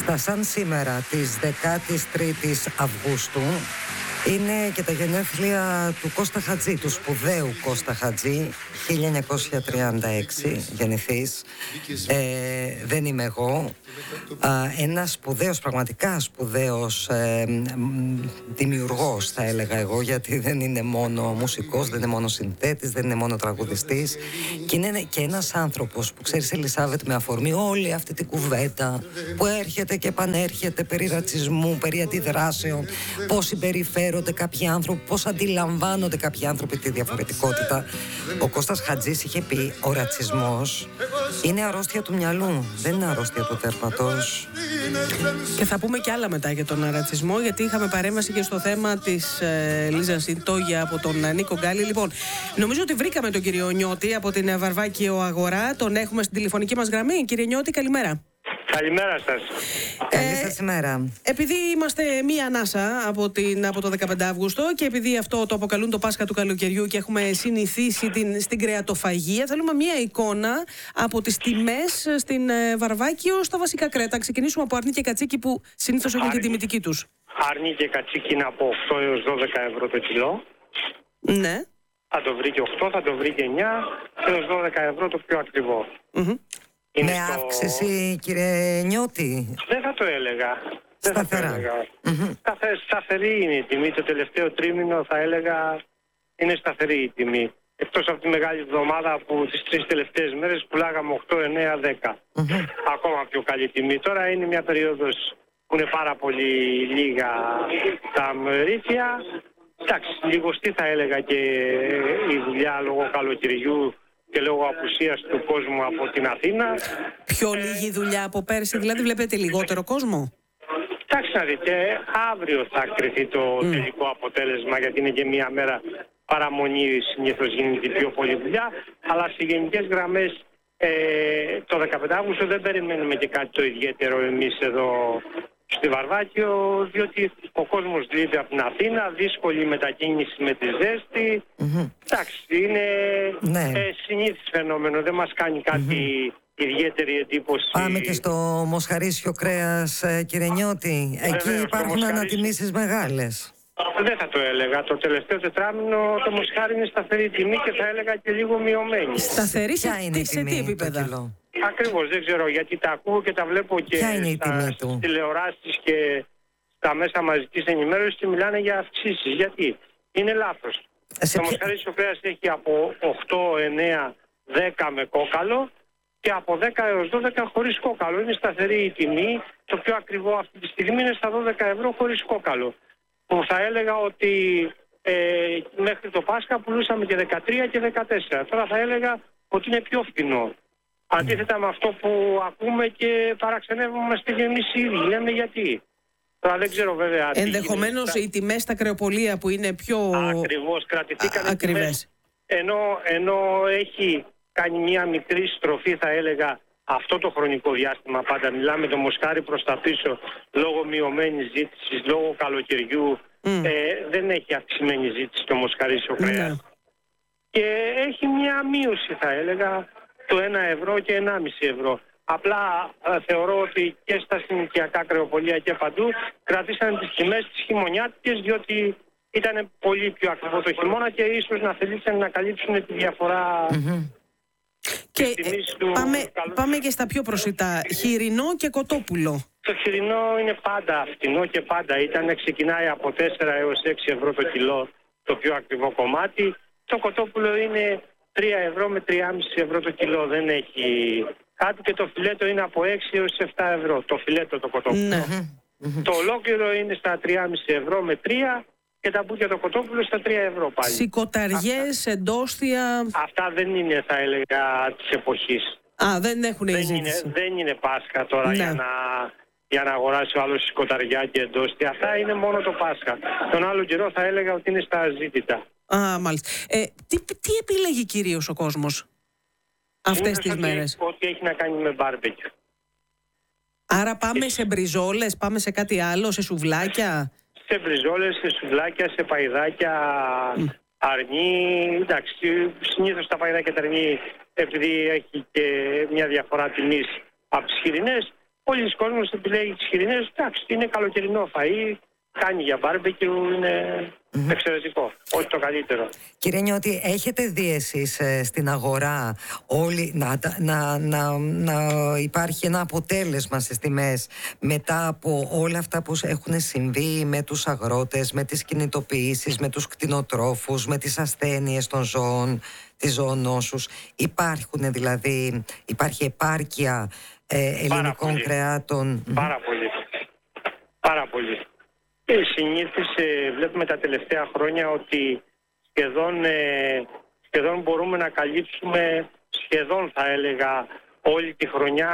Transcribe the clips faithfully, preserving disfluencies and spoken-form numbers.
Στα σαν σήμερα της δεκάτης τρίτης Αυγούστου είναι και τα γενέθλια του Κώστα Χατζή, του σπουδαίου Κώστα Χατζή, χίλια εννιακόσια τριάντα έξι γεννηθής. Ε, δεν είμαι εγώ. Α, ένας σπουδαίος, πραγματικά σπουδαίος ε, δημιουργός θα έλεγα εγώ, γιατί δεν είναι μόνο μουσικός, δεν είναι μόνο συνθέτης, δεν είναι μόνο τραγουδιστής, και είναι και ένας άνθρωπος που, ξέρεις Ελισάβετ, με αφορμή όλη αυτή την κουβέντα που έρχεται και επανέρχεται περί ρατσισμού, περί αντιδράσεων, πώς συμπεριφέρονται κάποιοι άνθρωποι, πώς αντιλαμβάνονται κάποιοι άνθρωποι τη διαφορετικότητα. Ο Κώστας Χατζής είχε πει: ο ρατσισμός είναι αρρώστια του μυαλού, δεν είναι αρρώστια του τέρματος. Και θα πούμε και άλλα μετά για τον ρατσισμό, γιατί είχαμε παρέμβαση και στο θέμα της ε, Λίζα Συντόγια από τον ε, Νίκο Γκάλι. Λοιπόν, νομίζω ότι βρήκαμε τον κύριο Νιώτη από την Βαρβάκιο Αγορά. Τον έχουμε στην τηλεφωνική μας γραμμή. Κύριε Νιώτη, καλημέρα. Καλημέρα σας. Καλή σας ημέρα. Επειδή είμαστε μία ανάσα από, την, από το δεκαπέντε Αυγούστου και επειδή αυτό το αποκαλούν το Πάσχα του καλοκαιριού και έχουμε συνηθίσει την, στην κρεατοφαγία, θέλουμε μία εικόνα από τις τιμές στην ε, Βαρβάκιο στα βασικά κρέατα. Ξεκινήσουμε από αρνί και κατσίκι, που συνήθως έχουν την τιμητική τους. Αρνί και κατσίκι είναι από οκτώ έως δώδεκα ευρώ το κιλό. Ναι. Θα το βρει και οκτώ, θα το βρει και εννιά, έως δώδεκα ευρώ το πιο ακριβό. Mm-hmm. Με στο... αύξηση, κύριε Νιώτη? Δεν θα το έλεγα. Δεν Σταθερά. θα το έλεγα. Mm-hmm. Σταθε, σταθερή είναι η τιμή. Το τελευταίο τρίμηνο θα έλεγα είναι σταθερή η τιμή. Εκτός από τη μεγάλη εβδομάδα που τις τρεις τελευταίες μέρες πουλάγαμε οκτώ, εννιά, δέκα. Mm-hmm. Ακόμα πιο καλή τιμή. Τώρα είναι μια περίοδος που είναι πάρα πολύ λίγα τα μερίδια. Εντάξει, λιγοστή θα έλεγα και η δουλειά λόγω καλοκαιριού και λόγω απουσίας του κόσμου από την Αθήνα. Πιο ε... λίγη δουλειά από πέρσι, δηλαδή βλέπετε λιγότερο κόσμο? Εντάξει, να δείτε, αύριο θα κρυθεί το mm. τελικό αποτέλεσμα, γιατί είναι και μία μέρα παραμονή, συνήθως γίνεται πιο πολλή δουλειά, αλλά σε γενικές γραμμές ε, το δεκαπέντε Αυγούστου δεν περιμένουμε και κάτι το ιδιαίτερο εμείς εδώ στη Βαρβάκιο, διότι ο κόσμος λείπει από την Αθήνα, δύσκολη μετακίνηση με τη ζέστη. Mm-hmm. Εντάξει, είναι ναι. ε, συνήθις φαινόμενο, δεν μας κάνει κάτι mm-hmm. ιδιαίτερη εντύπωση. Πάμε και στο μοσχαρίσιο κρέας, κύριε Νιώτη. Εκεί ε, υπάρχουν ανατιμήσεις μεγάλες. Δεν θα το έλεγα. Το τελευταίο τετράμινο το μοσχάρι είναι σταθερή τιμή και θα έλεγα και λίγο μειωμένη. Σταθερή σε, είναι σε τι επίπεδα? Ακριβώς, δεν ξέρω, γιατί τα ακούω και τα βλέπω και στις τηλεοράσεις και στα μέσα μαζικής ενημέρωσης και μιλάνε για αυξήσεις. Γιατί? Είναι λάθος. Σε το ποια... μοσχαρίσιο κρέας έχει από οκτώ, εννιά, δέκα με κόκαλο και από δέκα έως δώδεκα χωρίς κόκαλο. Είναι σταθερή η τιμή. Το πιο ακριβό αυτή τη στιγμή είναι στα δώδεκα ευρώ χωρίς κόκαλο. Που θα έλεγα ότι ε, μέχρι το Πάσχα πουλούσαμε και δεκατρία και δεκατέσσερα. Τώρα θα έλεγα ότι είναι πιο φθηνό. Αντίθετα με αυτό που ακούμε και παραξενεύομαστε και εμείς ήδη. Λέμε γιατί. Τώρα δεν ξέρω βέβαια. Ενδεχομένως οι τιμές στα κρεοπολία που είναι πιο ακριβώς κρατηθήκαν ακριβές. Ενώ, ενώ έχει κάνει μια μικρή στροφή, θα έλεγα, αυτό το χρονικό διάστημα πάντα. Μιλάμε το μοσχάρι προς τα πίσω λόγω μειωμένης ζήτησης, λόγω καλοκαιριού. Mm. Ε, δεν έχει αυξημένη ζήτηση το μοσχαρίσιο κρέας. Mm. Και έχει μια μείωση, θα έλεγα, το ένα ευρώ και ενάμιση ευρώ. Απλά ε, θεωρώ ότι και στα συνοικιακά κρεοπολία και παντού κρατήσαν τις τιμές τις χειμωνιάτικες, διότι ήταν πολύ πιο ακριβό το χειμώνα και ίσως να θελήσαν να καλύψουν τη διαφορά. Mm-hmm. Και ε, πάμε, καλού... πάμε και στα πιο προσιτά. Χοιρινό και κοτόπουλο. Το χοιρινό είναι πάντα φτηνό και πάντα ήταν. Ξεκινάει από τέσσερα έως έξι ευρώ το κιλό, το πιο ακριβό κομμάτι. Το κοτόπουλο είναι τρία ευρώ με τρία κόμμα πέντε ευρώ το κιλό. Δεν έχει κάτι. Και το φιλέτο είναι από έξι έως επτά ευρώ. Το φιλέτο το κοτόπουλο. Mm-hmm. Το ολόκληρο είναι στα τρία κόμμα πέντε ευρώ με τρία και τα μπουκιά το κοτόπουλο στα τρία ευρώ πάλι. Σικοταριές, εντόστια. Αυτά δεν είναι, θα έλεγα, της εποχής. Α, δεν έχουν δεν είναι, δεν είναι Πάσχα τώρα, ναι, για να, για να αγοράσει ο άλλος σικοταριά και εντόστια. Αυτά είναι μόνο το Πάσχα. Τον άλλο καιρό θα έλεγα ότι είναι στα αζήτητα. Α, μάλιστα. Ε, τι, τι επιλέγει κυρίως ο κόσμος αυτές τις μέρες? Ό,τι έχει να κάνει με μπάρμπεκιου. Άρα πάμε ε, σε μπριζόλες, πάμε σε κάτι άλλο, σε σουβλάκια? Σε μπριζόλες, σε σουβλάκια, σε παϊδάκια, mm. αρνί. Εντάξει, συνήθως τα παϊδάκια τα αρνί, επειδή έχει και μια διαφορά τιμής από τις χοιρινές, πολλοί κόσμος επιλέγει τις χοιρινές. Εντάξει, είναι καλοκαιρινό φαΐ, κάνει για μπάρμπεκιου, είναι mm-hmm. εξαιρετικό, όχι το καλύτερο. Κύριε Νιώτη, έχετε δει εσείς ε, στην αγορά όλοι, να, να, να, να υπάρχει ένα αποτέλεσμα στις τιμές μετά από όλα αυτά που έχουν συμβεί με τους αγρότες, με τις κινητοποιήσεις, με τους κτηνοτρόφους, με τις ασθένειες των ζώων, τις ζωονόσους? Υπάρχουν δηλαδή, υπάρχει επάρκεια ε, ελληνικών Πάρα κρεάτων? Πάρα πολύ. Πάρα πολύ. Ε, συνήθως ε, βλέπουμε τα τελευταία χρόνια ότι σχεδόν, ε, σχεδόν μπορούμε να καλύψουμε, σχεδόν θα έλεγα, όλη τη χρονιά,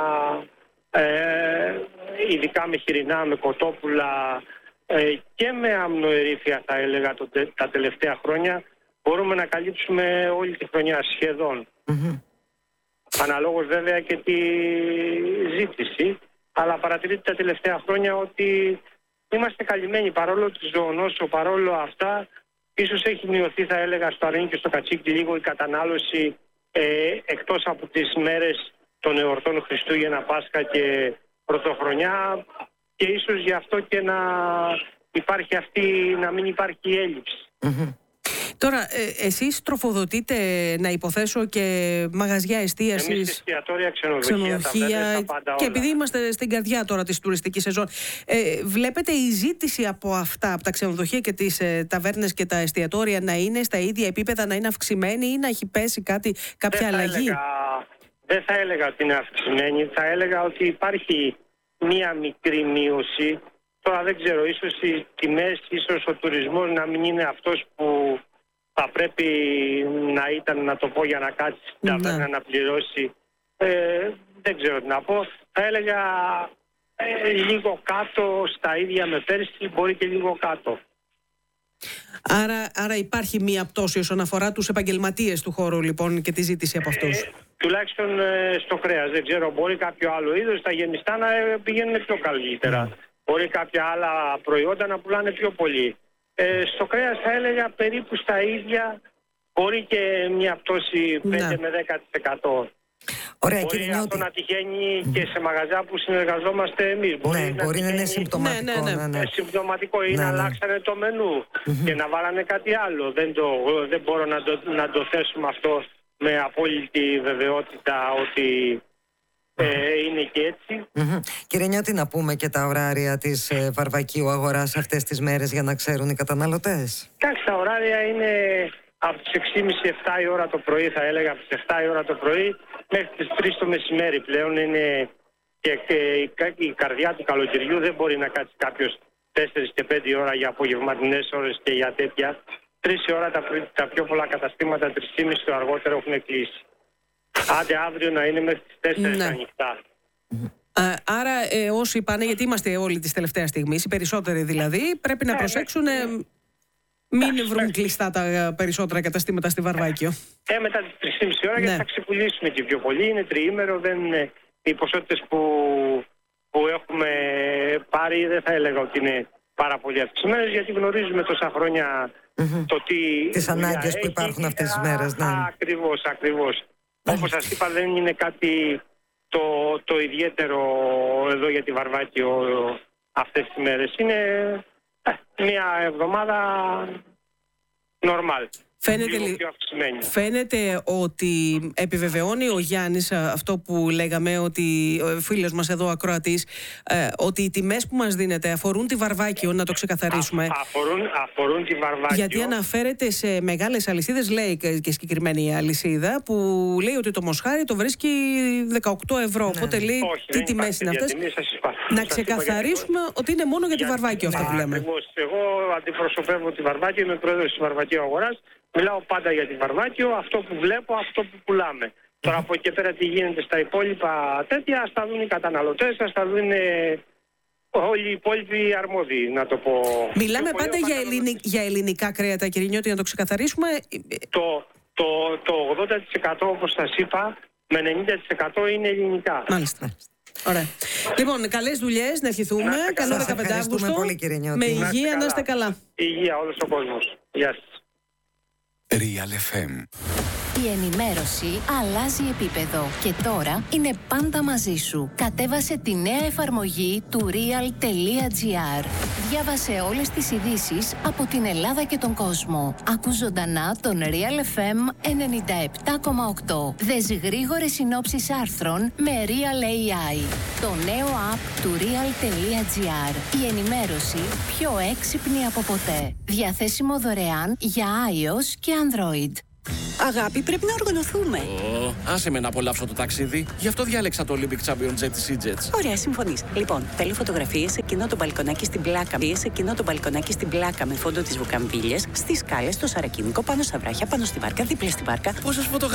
ε, ειδικά με χοιρινά, με κοτόπουλα ε, και με αμνοερήφια θα έλεγα το, τα τελευταία χρόνια, μπορούμε να καλύψουμε όλη τη χρονιά σχεδόν. Mm-hmm. Αναλόγως βέβαια και τη ζήτηση, αλλά παρατηρείται τα τελευταία χρόνια ότι είμαστε καλυμμένοι, παρόλο τη ζωονόσο, παρόλο αυτά, ίσως έχει μειωθεί θα έλεγα στο Αρνί και στο Κατσίκι λίγο η κατανάλωση ε, εκτός από τις μέρες των εορτών Χριστούγεννα, Πάσχα και Πρωτοχρονιά, και ίσως γι' αυτό και να υπάρχει αυτή, να μην υπάρχει έλλειψη. Mm-hmm. Τώρα, ε, εσείς τροφοδοτείτε, να υποθέσω, και μαγαζιά εστίασης, εμείς εστιατόρια, ξενοδοχεία, ξενοδοχεία τα πάντα, τα και όλα. επειδή είμαστε στην καρδιά τώρα της τουριστικής σεζόν, ε, βλέπετε η ζήτηση από αυτά, από τα ξενοδοχεία και τις ε, ταβέρνες και τα εστιατόρια, να είναι στα ίδια επίπεδα, να είναι αυξημένη ή να έχει πέσει κάτι, κάποια δεν αλλαγή? Έλεγα, δεν θα έλεγα ότι είναι αυξημένη, θα έλεγα ότι υπάρχει μία μικρή μείωση. Τώρα δεν ξέρω, ίσως οι τιμές, ίσως ο τουρισμός να μην είναι αυτός που θα πρέπει να ήταν, να το πω, για να κάτσει στην ταβέρνα να πληρώσει. Ε, δεν ξέρω τι να πω. Θα έλεγα ε, λίγο κάτω, στα ίδια με πέρσι, μπορεί και λίγο κάτω. Άρα, άρα υπάρχει μία πτώση όσον αφορά τους επαγγελματίες του χώρου, λοιπόν, και τη ζήτηση από αυτούς. Ε, τουλάχιστον ε, στο κρέας. Δεν ξέρω, μπορεί κάποιο άλλο είδος, τα γεμιστά να ε, πηγαίνουν πιο καλύτερα. Mm. Μπορεί κάποια άλλα προϊόντα να πουλάνε πιο πολύ. Ε, στο κρέας θα έλεγα περίπου στα ίδια, μπορεί και μια πτώση πέντε με δέκα τοις εκατό. Ωραία, μπορεί κύριε αυτό Νιώτη να τυχαίνει mm. και σε μαγαζιά που συνεργαζόμαστε εμείς. Μπορεί, ναι, να, μπορεί να είναι Ναι, συμπτωματικό. ναι, ναι. Ναι, ναι. Ε, συμπτωματικό ή ναι, να ναι. αλλάξανε το μενού mm-hmm. και να βάλανε κάτι άλλο. Δεν, το, δεν μπορώ να το, να το θέσουμε αυτό με απόλυτη βεβαιότητα ότι Ε, είναι και έτσι. Mm-hmm. Κύριε Νιώτη, να πούμε και τα ωράρια της ε, βαρβακίου αγοράς αυτές τις μέρες για να ξέρουν οι καταναλωτές. Εντάξει, τα ωράρια είναι από τις έξι και μισή επτά η ώρα το πρωί, θα έλεγα, από τις επτά η ώρα το πρωί μέχρι τις τρεις το μεσημέρι. Πλέον είναι και, και η, η καρδιά του καλοκαιριού, δεν μπορεί να κάτσει κάποιος τέσσερις και πέντε ώρα για απογευματινές ώρες και για τέτοια. Τρεις η ώρα τα, τα πιο πολλά καταστήματα, τρεις και μισή το αργότερο έχουν κλείσει. Άντε αύριο να είναι μέχρι τις τέσσερις ναι. ανοιχτά. Άρα ε, όσοι πάνε, γιατί είμαστε όλοι της τελευταίας στιγμής, οι περισσότεροι δηλαδή, πρέπει να ε, προσέξουν, ε, μην ε, βρουν ε, κλειστά τα περισσότερα καταστήματα στη Βαρβάκιο. Ε, μετά τις τρεις και μισή ώρα, ναι. γιατί θα ξεπουλήσουμε και πιο πολύ, είναι τριήμερο, δεν είναι οι ποσότητες που, που έχουμε πάρει, δεν θα έλεγα ότι είναι πάρα πολύ αυξημένες, γιατί γνωρίζουμε τόσα χρόνια mm-hmm. το τι... τις ανάγκες που υπάρχουν αυτές τις μέρες. Ναι. Ακριβώς, ακριβώς. Όπως σας είπα, δεν είναι κάτι το, το ιδιαίτερο εδώ για τη Βαρβάκιο αυτές τις μέρες. Είναι ε, μια εβδομάδα normal. Φαίνεται, φαίνεται ότι επιβεβαιώνει ο Γιάννης αυτό που λέγαμε, ότι ο φίλος μας εδώ ακροατής, ε, ότι οι τιμές που μας δίνεται αφορούν τη Βαρβάκιο, να το ξεκαθαρίσουμε. Α, αφορούν, αφορούν τη Βαρβάκιο. Γιατί αναφέρεται σε μεγάλες αλυσίδες, λέει και συγκεκριμένη η αλυσίδα, που λέει ότι το μοσχάρι το βρίσκει δεκαοκτώ ευρώ. Ναι. Οπότε λέει όχι, τι τιμές είναι αυτές. Τιμή, σας είπα, να σας ξεκαθαρίσουμε είπα, ότι είναι μόνο για, για τη Βαρβάκιο αυτό που λέμε. Ακριβώς. Εγώ αντιπροσωπεύω τη Βαρβάκιο, είμαι πρόεδρος της Βαρβακίου Αγοράς. Μιλάω πάντα για τη Βαρβάκιο, αυτό που βλέπω, αυτό που πουλάμε. Mm-hmm. Τώρα από εκεί πέρα τι γίνεται στα υπόλοιπα τέτοια, ας τα δουν οι καταναλωτές, ας τα δουν όλοι οι υπόλοιποι αρμόδιοι, να το πω. Μιλάμε πάντα για, ελληνι... για ελληνικά κρέατα, κύριε Νιώτη, να το ξεκαθαρίσουμε. Το, το, το ογδόντα τοις εκατό, όπως σας είπα, με ενενήντα τοις εκατό είναι ελληνικά. Μάλιστα. Ωραία. Λοιπόν, καλές δουλειές, να ευχηθούμε. Καλό δεκαπέντε Αυγούστου. Πολύ, κύριε Νιώτη. Με υγεία, να είστε καλά. Υγεία όλος ο κόσμος. Γεια σας. Real εφ εμ. Η ενημέρωση αλλάζει επίπεδο και τώρα είναι πάντα μαζί σου. Κατέβασε τη νέα εφαρμογή του real.gr. Διάβασε όλες τις ειδήσεις από την Ελλάδα και τον κόσμο. Ακού ζωντανά τον Real εφ εμ ενενήντα επτά κόμμα οκτώ. Δες γρήγορες συνόψεις άρθρων με Real έι άι. Το νέο app του real.gr. Η ενημέρωση πιο έξυπνη από ποτέ. Διαθέσιμο δωρεάν για iOS και Android. Αγάπη, πρέπει να οργανωθούμε. Oh, άσε με να απολαύσω το ταξίδι. Γι' αυτό διάλεξα το Olympic Champion Jet της EasyJet. Ωραία, συμφωνείς. Λοιπόν, θέλω φωτογραφίες σε κοινό το μπαλκονάκι στην πλάκα. Σε κοινό το μπαλκονάκι στην πλάκα με φόντο τις βουκαμβίλιες, στις σκάλες, στο Σαρακίνικο, πάνω στα βράχια, πάνω στη βάρκα, δίπλα στη βάρκα. Πόσες φωτογραφίες